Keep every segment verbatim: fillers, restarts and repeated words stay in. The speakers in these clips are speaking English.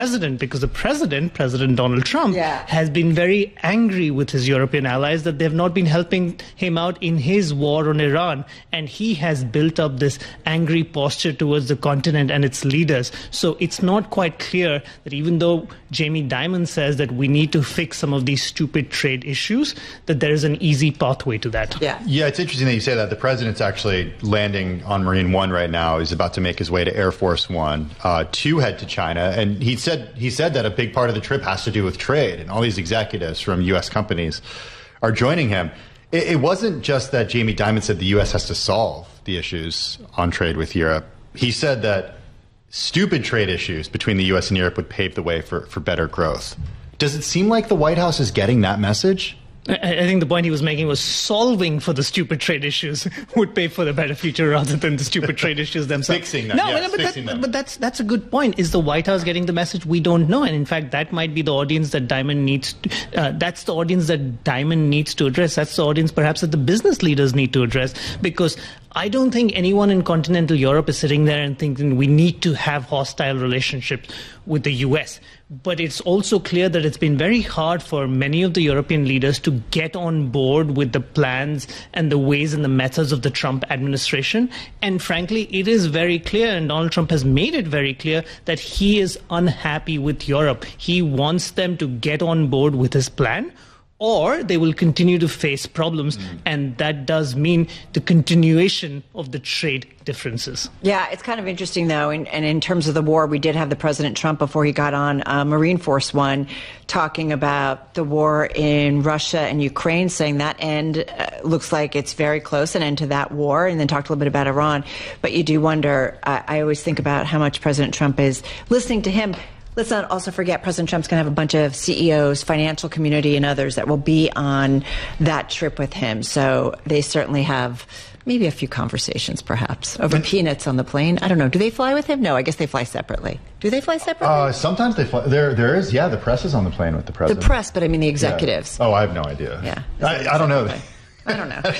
president, because the president, President Donald Trump, yeah. has been very angry with his European allies that they've not been helping him out in his war on Iran. And he has built up this angry posture towards the continent and its leaders. So it's not quite clear that even though Jamie Dimon says that we need to fix some of these stupid trade issues, that there is an easy pathway to that. Yeah, yeah, it's interesting that you say that. The president's actually landing on Marine One right now. He's about to make his way to Air Force One uh, to head to China. And he said he said that a big part of the trip has to do with trade, and all these executives from U S companies are joining him. It, it wasn't just that Jamie Dimon said the U S has to solve the issues on trade with Europe. He said that stupid trade issues between the U S and Europe would pave the way for, for better growth. Does it seem like the White House is getting that message? I think the point he was making was solving for the stupid trade issues would pay for the better future rather than the stupid trade issues themselves. Fixing them, no, yes, but, fixing that, them. but that's that's a good point. Is the White House getting the message? We don't know, and in fact, that might be the audience that Dimon needs. To, uh, that's the audience that Dimon needs to address. That's the audience, perhaps, that the business leaders need to address, because I don't think anyone in continental Europe is sitting there and thinking we need to have hostile relationships with the U S. But it's also clear that it's been very hard for many of the European leaders to get on board with the plans and the ways and the methods of the Trump administration. And frankly, it is very clear, and Donald Trump has made it very clear, that he is unhappy with Europe. He wants them to get on board with his plan, or they will continue to face problems, mm. and that does mean the continuation of the trade differences. Yeah, it's kind of interesting, though, and, and in terms of the war, we did have the President Trump, before he got on uh, Marine Force One, talking about the war in Russia and Ukraine, saying that end uh, looks like it's very close, an end to that war, and then talked a little bit about Iran. But you do wonder, uh, I always think about how much President Trump is listening to him. Let's not also forget President Trump's going to have a bunch of C E Os, financial community, and others that will be on that trip with him. So they certainly have maybe a few conversations, perhaps, over but, peanuts on the plane. I don't know. Do they fly with him? No, I guess they fly separately. Do they fly separately? Uh, sometimes they fly. There, there is, yeah, the press is on the plane with the president. The press, but I mean the executives. Yeah. Oh, I have no idea. Yeah. I, I don't know. I don't know.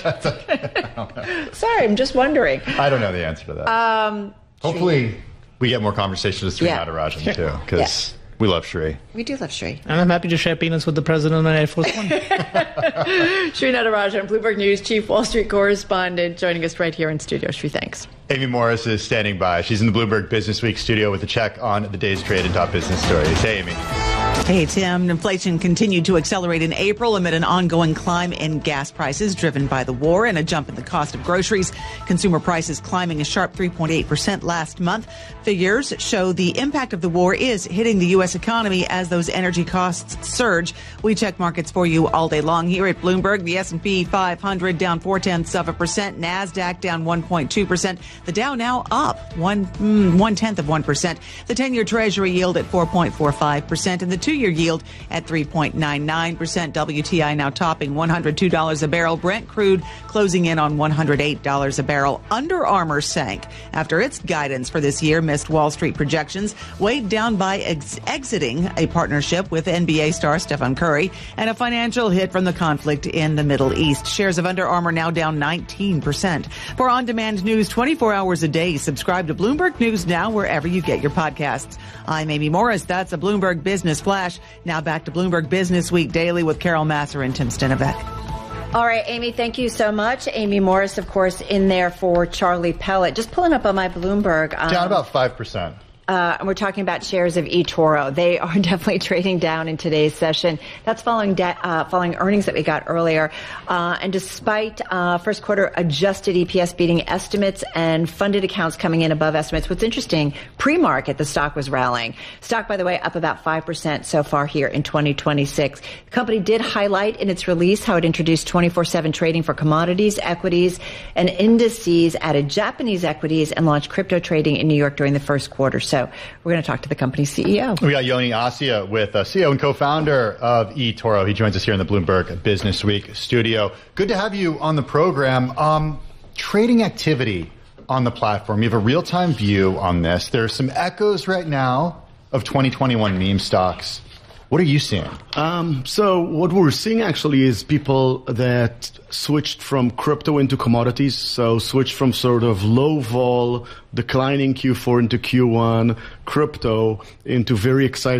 I don't know. Sorry, I'm just wondering. I don't know the answer to that. Um, Hopefully... we get more conversations with Sri yeah. Natarajan, too, because yeah. we love Sri. We do love Sri. And I'm happy to share peanuts with the president on Air Force One. Sri Natarajan, Bloomberg News chief Wall Street correspondent, joining us right here in studio. Sri, thanks. Amy Morris is standing by. She's in the Bloomberg Business Week studio with a check on the day's trade and top business stories. Hey, Amy. Hey, Tim. Inflation continued to accelerate in April amid an ongoing climb in gas prices driven by the war and a jump in the cost of groceries. Consumer prices climbing a sharp three point eight percent last month. Figures show the impact of the war is hitting the U S economy as those energy costs surge. We check markets for you all day long here at Bloomberg. The S and P five hundred down four-tenths of a percent. NASDAQ down one point two percent. The Dow now up one, mm, one-tenth of one percent. The ten-year Treasury yield at four point four five percent and the two-year yield at three point nine nine percent. W T I now topping one hundred two dollars a barrel. Brent crude closing in on one hundred eight dollars a barrel. Under Armour sank after its guidance for this year missed Wall Street projections, weighed down by ex- exiting a partnership with N B A star Stephen Curry and a financial hit from the conflict in the Middle East. Shares of Under Armour now down nineteen percent. For on-demand news twenty-four hours a day, subscribe to Bloomberg News now wherever you get your podcasts. I'm Amy Morris. That's a Bloomberg Business Flash. Now back to Bloomberg Business Week Daily with Carol Masser and Tim Stenovec. All right, Amy, thank you so much. Amy Morris, of course, in there for Charlie Pellet. Just pulling up on my Bloomberg. Um, Down about five percent. Uh, and we're talking about shares of eToro. They are definitely trading down in today's session. That's following de- uh, following earnings that we got earlier. Uh, and despite uh, first quarter adjusted E P S beating estimates and funded accounts coming in above estimates, what's interesting, pre-market, the stock was rallying. Stock, by the way, up about five percent so far here in twenty twenty-six. The company did highlight in its release how it introduced twenty-four seven trading for commodities, equities, and indices, added Japanese equities, and launched crypto trading in New York during the first quarter. So we're going to talk to the company's C E O. We got Yoni Assia with uh, C E O and co-founder of eToro. He joins us here in the Bloomberg Business Week studio. Good to have you on the program. Um, trading activity on the platform. You have a real-time view on this. There are some echoes right now of twenty twenty-one meme stocks What are you seeing? Um, so what we're seeing actually is people that switched from crypto into commodities. So switched from sort of low vol, declining Q four into Q one, crypto into very exciting